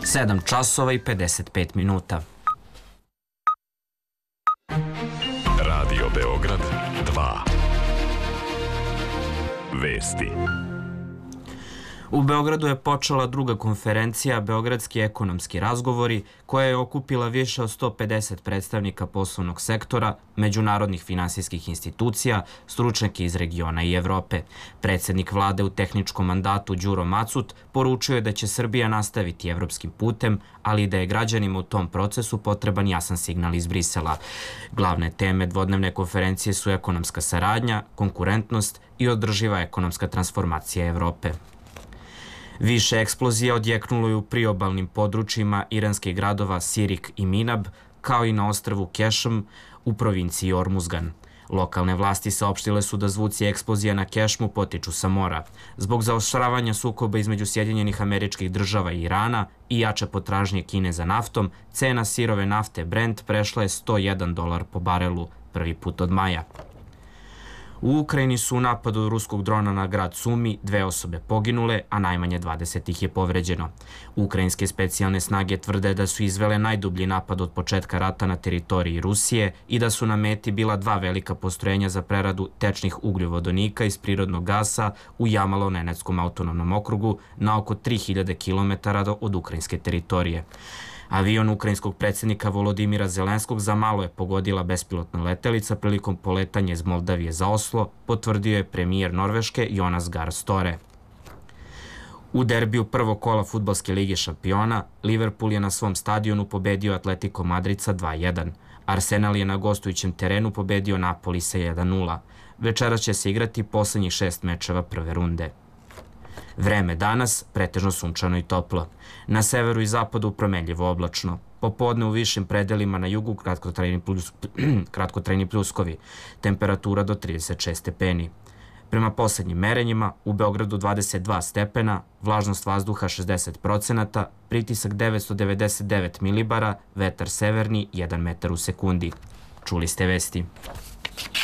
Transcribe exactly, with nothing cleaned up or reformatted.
sedam časova i pedeset pet minuta. Radio Beograd dva. Vesti. U Beogradu je počela druga konferencija Beogradski ekonomski razgovori, koja je okupila više od sto pedeset predstavnika poslovnog sektora, međunarodnih finansijskih institucija, stručnjaka iz regiona i Evrope. Predsjednik vlade u tehničkom mandatu Đuro Macut poručio je da će Srbija nastaviti evropskim putem, ali da je građanima u tom procesu potreban jasan signal iz Brisela. Glavne teme dvodnevne konferencije su ekonomska saradnja, konkurentnost i održiva ekonomska transformacija Evrope. Više eksplozija odjeknulo je u priobalnim područjima iranskih gradova Sirik i Minab, kao i na ostrvu Kešm u provinciji Ormuzgan. Lokalne vlasti saopštile su da zvuci eksplozija na Kešmu potiču sa mora. Zbog zaoštravanja sukoba između Sjedinjenih Američkih Država i Irana i jače potražnje Kine za naftom, cena sirove nafte Brent prešla je sto jedan dolar po barelu, prvi put od maja. U Ukrajini su u napadu ruskog drona na grad Sumi dve osobe poginule, a najmanje dvadeset ih je povređeno. Ukrajinske specijalne snage tvrde da su izvele najdublji napad od početka rata na teritoriji Rusije i da su na meti bila dva velika postrojenja za preradu tečnih ugljovodonika iz prirodnog gasa u Jamalo-Nenetskom autonomnom okrugu na oko tri hiljade kilometara od ukrajinske teritorije. Avion ukrajinskog predsjednika Volodimira Zelenskog za malo je pogodila bespilotna letelica prilikom poletanja iz Moldavije za Oslo, potvrdio je premijer Norveške Jonas Gahr Støre. U derbiju prvog kola fudbalske lige šampiona, Liverpool je na svom stadionu pobedio Atletico Madrid sa dva jedan. Arsenal je na gostujućem terenu pobedio Napoli sa jedan nula. Večeras će se igrati posljednjih šest mečeva prve runde. Vreme danas, pretežno sunčano i toplo. Na severu i zapadu promenljivo oblačno. Popodne u višim predelima na jugu kratkotrajni, plus, kratkotrajni pljuskovi. Temperatura do trideset šest stepeni. Prema posljednjim merenjima, u Beogradu dvadeset dva stepena, vlažnost vazduha šezdeset procenata, pritisak devetsto devedeset devet milibara, vetar severni jedan metar u sekundi. Čuli ste vesti.